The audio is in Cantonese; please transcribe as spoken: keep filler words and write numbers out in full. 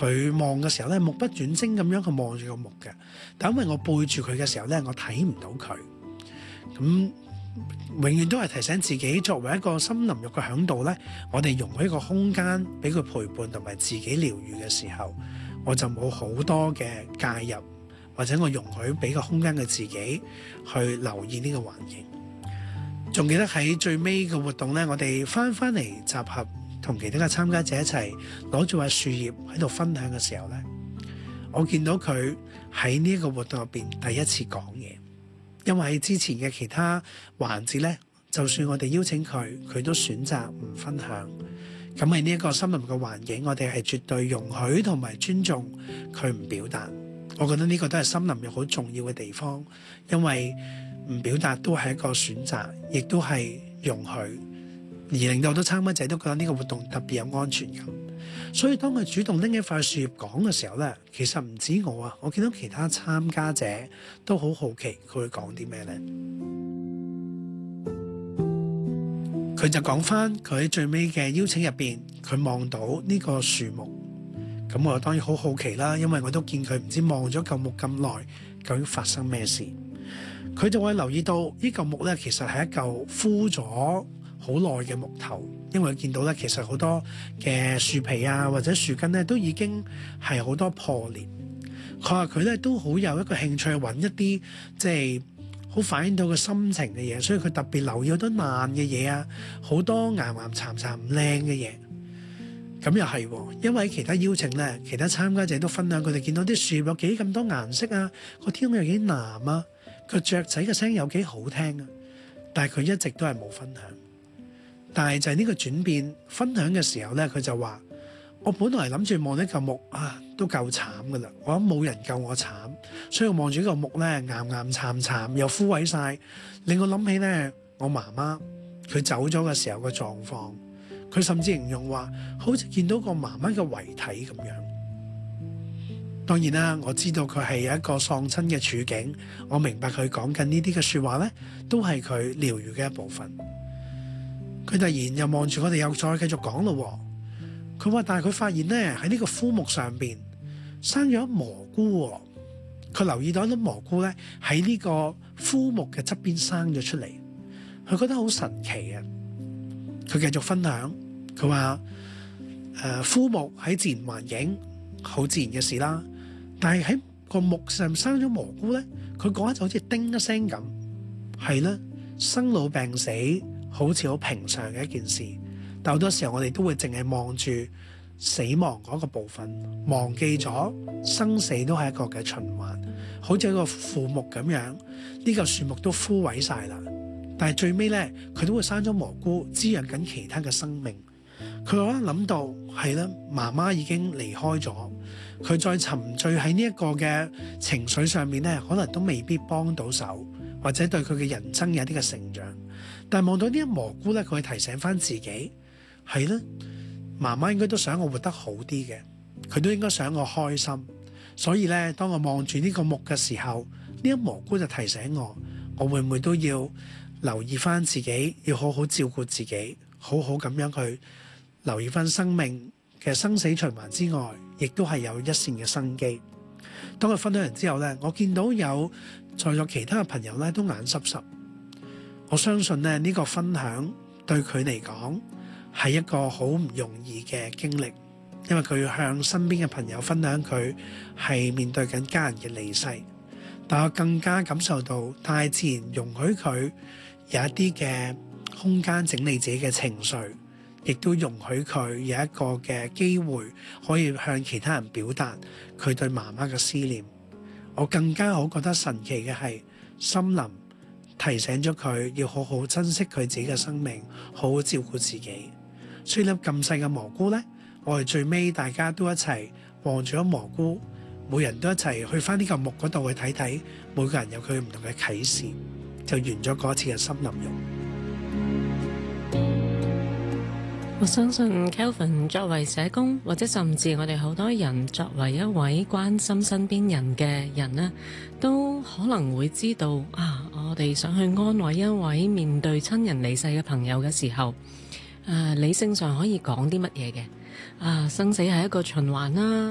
佢望嘅時候咧，目不轉睛咁樣去望住個木嘅。但因為我背住佢嘅時候咧，我睇唔到佢。咁永遠都係提醒自己，作為一個森林浴嘅嚮導咧，我哋容許一個空間俾佢陪伴同埋自己療愈嘅時候，我就冇好多嘅介入，或者我容許俾個空間嘅自己去留意呢個環境。仲記得喺最尾嘅活動咧，我哋翻翻嚟集合，同其他嘅參加者一齊攞住塊樹葉喺度分享嘅時候咧，我見到佢喺呢一個活動入邊第一次講嘢。因為喺之前嘅其他環節咧，就算我哋邀請佢，佢都選擇唔分享。咁喺呢一個森林嘅環境，我哋係絕對容許同埋尊重佢唔表達。我覺得呢個都係森林浴好重要嘅地方，因為唔表達都係一個選擇，亦都係容許，而令到好多參加者都覺得呢個活動特別有安全感。所以當佢主動拎起塊樹葉講嘅時候咧，其實唔止我啊，我見到其他參加者都好好奇佢會講啲咩咧。佢就講翻佢喺最尾嘅邀請入邊，佢望到呢個樹木，咁我當然好好奇啦，因為我都見佢唔知望咗嚿木咁耐，究竟發生咩事？佢就會留意到呢嚿木咧，其實係一嚿枯咗好耐嘅木頭。因為見到咧，其實好多嘅樹皮啊，或者樹根咧，都已經係好多破裂。佢話佢咧都好有一個興趣揾一啲即係好反映到個心情嘅嘢，所以佢特別留意好多爛嘅嘢啊，好多岩岩殘殘唔靚嘅嘢。咁又係，因為喺其他邀請咧，其他參加者都分享佢哋見到啲樹有幾咁多顏色啊，個天空有幾藍啊，個雀仔嘅聲有幾好聽啊，但係佢一直都係冇分享。但係就係呢個轉變分享嘅時候咧，佢就話：我本來諗住望呢嚿木啊，都夠慘噶啦，我諗冇人夠我慘，所以我望住呢個木咧，岩岩殘殘又枯萎晒，令我諗起咧我媽媽佢走咗嘅時候嘅狀況。佢甚至形容話，好似見到個媽媽嘅遺體咁樣。當然啦，我知道佢係有一個喪親嘅處境，我明白佢講緊呢啲嘅説話咧，都係佢療愈嘅一部分。佢突然又望住我哋，又再繼續講咯。佢話：但係佢發現咧喺呢個枯木上邊生咗蘑菇。佢留意到一粒蘑菇咧喺呢個枯木嘅側邊生咗出嚟，佢覺得好神奇啊！佢繼續分享，佢話：誒枯木喺自然環境好自然嘅事啦，但係喺個木上生咗蘑菇咧，佢講下就好似叮一聲咁，係啦，生老病死。好似好平常嘅一件事，但好多時候我哋都會淨係望住死亡嗰個部分，忘記咗生死都係一個嘅循環。好似一個樹木咁樣，呢嚿樹木都枯萎晒啦，但係最尾咧，佢都會生咗蘑菇，滋養緊其他嘅生命。佢話諗到係啦，媽媽已經離開咗，佢再沉醉喺呢一個嘅情緒上面咧，可能都未必幫到手，或者對佢嘅人生有啲嘅成長。但係望到呢一蘑菇咧，佢會提醒翻自己係啦，媽媽應該都想我活得好啲嘅，佢都應該想我開心。所以咧，當我望住呢個木嘅時候，呢一蘑菇就提醒我，我會唔會都要留意翻自己，要好好照顧自己，好好咁樣去留意翻生命嘅生死循環之外，亦都係有一線嘅生機。當佢分享完之後咧，我見到有在座其他嘅朋友咧都眼濕濕。我相信咧呢個分享對佢嚟講係一個好唔容易嘅經歷，因為佢要向身邊嘅朋友分享佢係面對緊家人嘅離世，但我更加感受到大自然容許佢有一啲嘅空間整理自己嘅情緒，亦都容許佢有一個嘅機會可以向其他人表達佢對媽媽嘅思念。我更加好覺得神奇嘅係森林提醒咗佢要好好珍惜佢自己嘅生命，好好照顧自己。所以粒咁細嘅蘑菇呢，我哋最尾大家都一齊望住咗蘑菇，每人都一齊去翻呢個木嗰度去睇睇，每個人有佢唔同嘅啟示，就完咗嗰次嘅森林浴。 我相信 Kelvin 作為社工，或者甚至我哋好多人作為一位關心身邊人嘅人呢，都可能會知道啊，我哋想去安慰一位面對親人離世嘅朋友嘅時候，誒、啊、理性上可以講啲乜嘢嘅？啊，生死係一個循環啦。